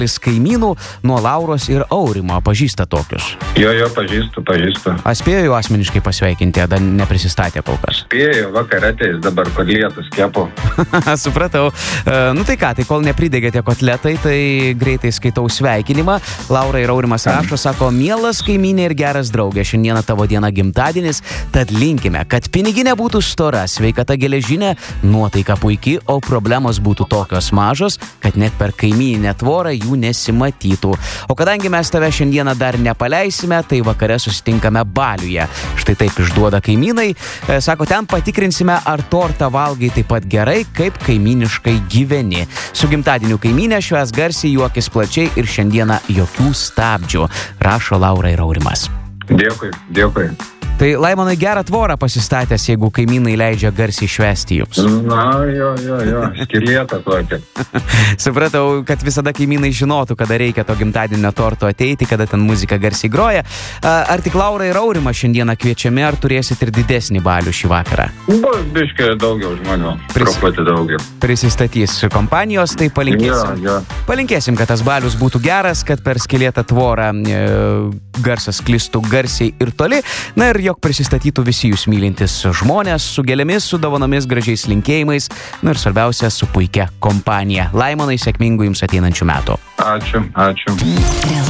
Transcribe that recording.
kaimynų nuo Lauros ir Aurimo. Pažįsta tokius? Jo, pažįstu. Spėjo jau asmeniškai pasveikinti, dar neprisistatė kol kas. Spėjo, vakar ateis dabar kotletus kepo. Supratau. Nu tai ką, tai kol nepridegė tie kotletai, tai greitai skaitau sveikinimą. Laura ir Aurimas rašo, sako, mielas kaimynė ir geras draugė, šiandieną tavo diena gimtadienis, tad linkime, kad piniginė būtų stora, sveikata geležinė, nuotaika puiki, o problemos būtų tokios mažos, kad net per kaimyninę tvorą jų nesimatytų. O kadangi mes tave šiandieną dar nepaleisime, tai vakare susitinkame baliuje. Štai taip išduoda kaimynai. Sako, ten patikrinsime, ar tortą valgai taip pat gerai, kaip kaimyniškai gyveni. Su gimtadieniu kaimynė švęs garsiai, juokis plačiai ir šiandieną jokių stabdžių. Rašo Laura ir Aurimas. Dėkui. Tai Laimonai gerą tvorą pasistatęs, jeigu kaimynai leidžia garsiai švęsti jums. Na, jo, skilietą tokia. Supratau, kad visada kaimynai žinotų, kada reikia to gimtadienio torto ateiti, kada ten muzika garsiai groja. Ar tik Laura ir Aurimas šiandieną kviečiami, ar turėsit ir didesnį balių šį vakarą? Bus biškai daugiau žmonių, truputį daugiau. Prisistatys kompanijos, tai palinkėsim. Jo. Palinkėsim, kad tas balius būtų geras, kad per skilietą tvorą garsas sklistų garsiai ir toli. Na ir jog prisistatytų visi jūs mylintis žmonės, su gėlėmis, su dovanomis, gražiais linkėjimais, na ir svarbiausia, su puikia kompanija. Laimonai, sėkmingų jums ateinančių metų. Ačiū.